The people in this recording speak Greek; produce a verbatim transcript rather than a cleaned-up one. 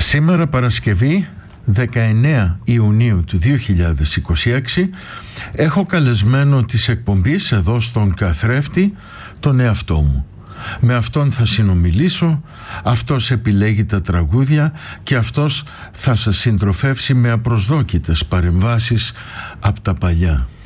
Σήμερα Παρασκευή δεκαεννέα Ιουνίου του δύο χιλιάδες είκοσι έξι έχω καλεσμένο της εκπομπής εδώ στον καθρέφτη τον εαυτό μου. Με αυτόν θα συνομιλήσω, αυτός επιλέγει τα τραγούδια και αυτός θα σας συντροφεύσει με απροσδόκητες παρεμβάσεις από τα παλιά.